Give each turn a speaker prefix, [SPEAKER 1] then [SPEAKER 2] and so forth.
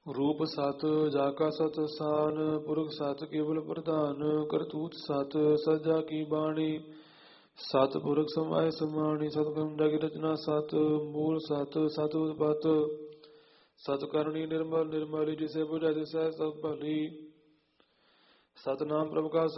[SPEAKER 1] ਰੂਪ ਸਤ ਜਾ ਕਾ ਸਤ ਸਾਨ ਪੁਰਖ ਸਤ ਕੇਵਲ ਪ੍ਰਧਾਨ ਕਰਤੂਤ ਸਤ ਸਜਾ ਕੀ ਬਾਣੀ ਸਤ ਪੁਰਖ ਸਮਾਇ ਸਮਾਣੀ ਸਤ ਖੰਡਾ ਕੀ ਰਚਨਾ ਸਤ ਮੂਲ ਸਤ ਸਤ ਉਤਪਤ ਸਤ ਕਰਨੀ ਨਿਰਮਲ ਨਿਰਮਲੀ ਜਿਸੇ ਬੁਝੈ ਤਿਸੈ ਸਭ ਭਲੀ ਸਤਨਾਮ ਪ੍ਰਭ ਕਾ